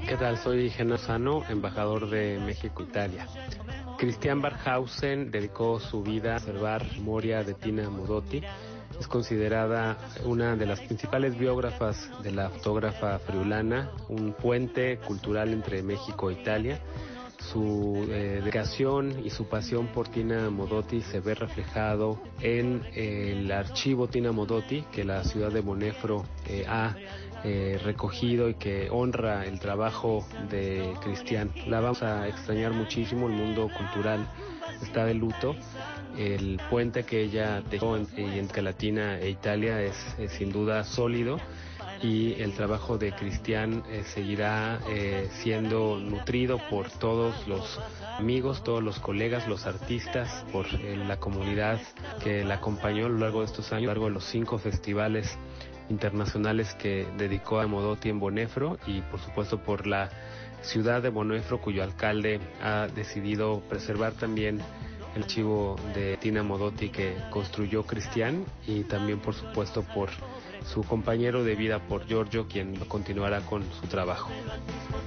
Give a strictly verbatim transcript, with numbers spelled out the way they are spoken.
¿Qué tal? Soy Genaro Sano, embajador de México-Italia. Christian Barkhausen dedicó su vida a observar Moria de Tina Modotti. Es considerada una de las principales biógrafas de la fotógrafa friulana, un puente cultural entre México e Italia. Su eh, dedicación y su pasión por Tina Modotti se ve reflejado en eh, el archivo Tina Modotti, que la ciudad de Monefro eh, ha eh, recogido y que honra el trabajo de Christian. La vamos a extrañar muchísimo, el mundo cultural está de luto. El puente que ella dejó entre Latina e Italia es, es sin duda sólido, y el trabajo de Christian eh, seguirá eh, siendo nutrido por todos los amigos, todos los colegas, los artistas, por eh, la comunidad que la acompañó a lo largo de estos años, a lo largo de los cinco festivales internacionales que dedicó a Modotti en Monefro, y por supuesto por la ciudad de Monefro, cuyo alcalde ha decidido preservar también el archivo de Tina Modotti que construyó Christian, y también por supuesto por su compañero de vida, por Giorgio, quien continuará con su trabajo.